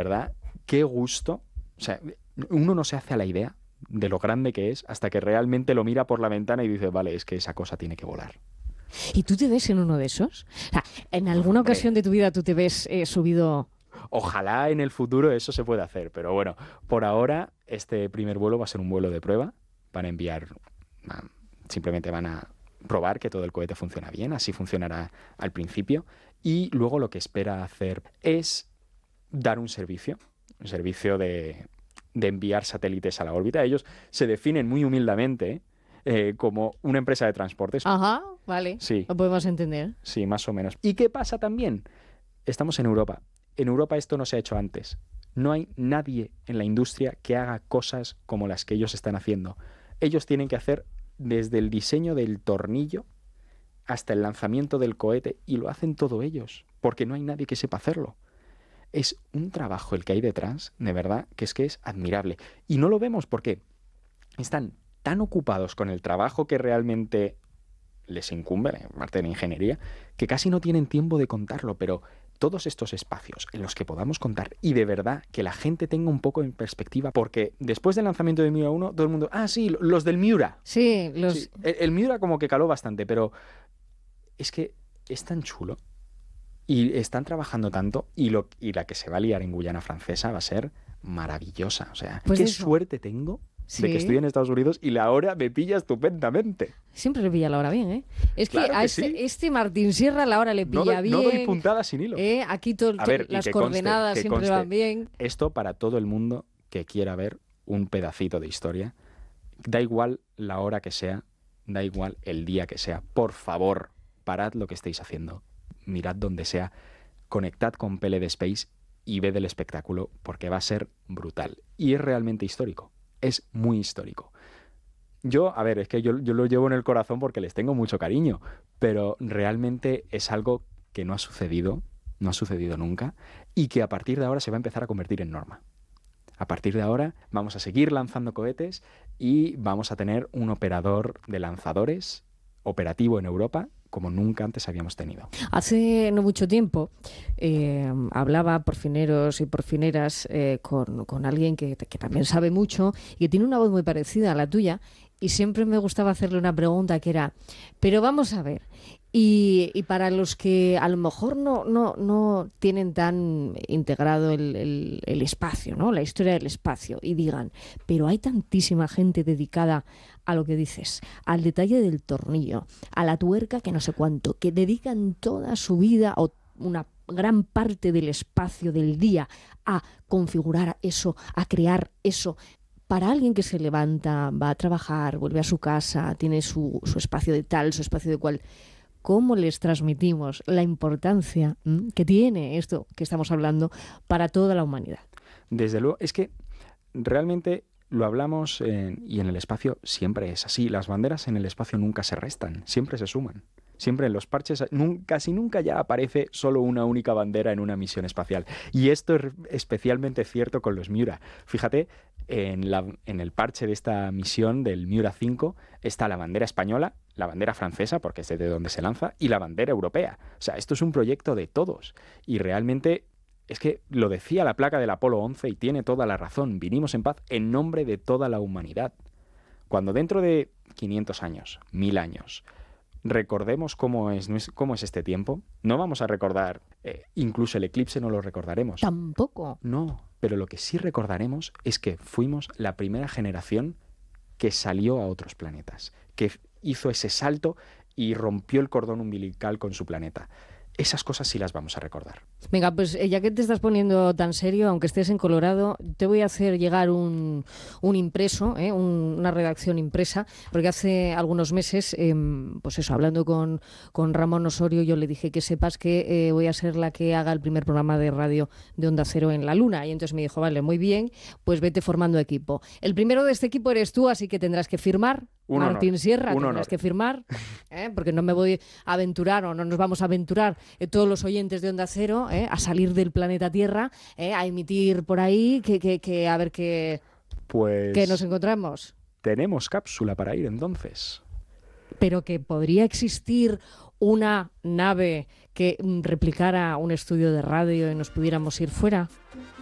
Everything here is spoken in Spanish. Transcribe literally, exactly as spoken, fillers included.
verdad, qué gusto. O sea, uno no se hace a la idea de lo grande que es hasta que realmente lo mira por la ventana y dice, vale, es que esa cosa tiene que volar. ¿Y tú te ves en uno de esos? O sea, ¿en alguna Hombre, ocasión de tu vida tú te ves eh, subido? Ojalá en el futuro eso se pueda hacer, pero bueno, por ahora este primer vuelo va a ser un vuelo de prueba. Van a enviar, ah, simplemente van a probar que todo el cohete funciona bien, así funcionará al principio, y luego lo que espera hacer es dar un servicio, un servicio de, de enviar satélites a la órbita. Ellos se definen muy humildemente eh, como una empresa de transportes. Ajá, vale, Sí, lo podemos entender. sí, más o menos. ¿Y qué pasa también? Estamos en Europa. En Europa esto no se ha hecho antes. No hay nadie en la industria que haga cosas como las que ellos están haciendo. Ellos tienen que hacer desde el diseño del tornillo hasta el lanzamiento del cohete, y lo hacen todo ellos, porque no hay nadie que sepa hacerlo. Es un trabajo el que hay detrás, de verdad, que es que es admirable. Y no lo vemos porque están tan ocupados con el trabajo que realmente les incumbe, la parte de la ingeniería, que casi no tienen tiempo de contarlo, pero todos estos espacios en los que podamos contar y de verdad que la gente tenga un poco en perspectiva, porque después del lanzamiento de Miura uno, todo el mundo, ah, sí, los del Miura. Sí, los... Sí, el, el Miura como que caló bastante, pero es que es tan chulo y están trabajando tanto, y, lo, y la que se va a liar en Guyana Francesa va a ser maravillosa. O sea, Pues qué eso. suerte tengo Sí. de que estoy en Estados Unidos y la hora me pilla estupendamente. Siempre le pilla la hora bien, ¿eh? Es que Claro a que este, sí. este Martín Sierra la hora le No pilla doy, bien. no doy puntadas sin hilo. ¿eh? Aquí to, A to, ver, y las que conste, coordenadas que siempre conste, van bien. Esto para todo el mundo que quiera ver un pedacito de historia. Da igual la hora que sea, da igual el día que sea. Por favor, parad lo que estéis haciendo. Mirad donde sea, conectad con P L D Space y ved el espectáculo, porque va a ser brutal. Y es realmente histórico. Es muy histórico. Yo, a ver, es que yo, yo lo llevo en el corazón porque les tengo mucho cariño, pero realmente es algo que no ha sucedido, no ha sucedido nunca, y que a partir de ahora se va a empezar a convertir en norma. A partir de ahora vamos a seguir lanzando cohetes y vamos a tener un operador de lanzadores operativo en Europa como nunca antes habíamos tenido. Hace no mucho tiempo eh, hablaba porfineros y porfineras eh, con, con alguien que, que también sabe mucho y que tiene una voz muy parecida a la tuya, y siempre me gustaba hacerle una pregunta que era, pero vamos a ver, y, y para los que a lo mejor no, no, no tienen tan integrado el, el, el espacio, ¿no? La historia del espacio, y digan, pero hay tantísima gente dedicada a lo que dices, al detalle del tornillo, a la tuerca que no sé cuánto, que dedican toda su vida o una gran parte del espacio del día a configurar eso, a crear eso. Para alguien que se levanta, va a trabajar, vuelve a su casa, tiene su, su espacio de tal, su espacio de cual, ¿cómo les transmitimos la importancia ¿m? que tiene esto que estamos hablando para toda la humanidad? Desde luego, es que realmente lo hablamos en, y en el espacio siempre es así. Las banderas en el espacio nunca se restan, siempre se suman. Siempre en los parches, nunca, casi nunca ya aparece solo una única bandera en una misión espacial. Y esto es especialmente cierto con los Miura. Fíjate, en, la, en el parche de esta misión del Miura cinco está la bandera española, la bandera francesa, porque es de donde se lanza, y la bandera europea. O sea, esto es un proyecto de todos. Y realmente es que lo decía la placa del Apolo once y tiene toda la razón. Vinimos en paz en nombre de toda la humanidad. Cuando dentro de quinientos años, mil años, recordemos cómo es, cómo es este tiempo, no vamos a recordar, eh, incluso el eclipse no lo recordaremos. Tampoco. No, pero lo que sí recordaremos es que fuimos la primera generación que salió a otros planetas, que hizo ese salto y rompió el cordón umbilical con su planeta. Esas cosas sí las vamos a recordar. Venga, pues ya que te estás poniendo tan serio, aunque estés en Colorado, te voy a hacer llegar un, un impreso, ¿eh? un, una redacción impresa, porque hace algunos meses, eh, pues eso, hablando con, con Ramón Osorio, yo le dije que sepas que eh, voy a ser la que haga el primer programa de radio de Onda Cero en la Luna. Y entonces me dijo, vale, muy bien, pues vete formando equipo. El primero de este equipo eres tú, así que tendrás que firmar. Un Martín honor, Sierra, un tendrás honor. que firmar, ¿eh? porque no me voy a aventurar o no nos vamos a aventurar eh, todos los oyentes de Onda Cero ¿eh? a salir del planeta Tierra, ¿eh? a emitir por ahí, que, que, que a ver qué, Pues qué nos encontramos. tenemos cápsula para ir entonces. Pero que podría existir una nave que mm, replicara un estudio de radio y nos pudiéramos ir fuera.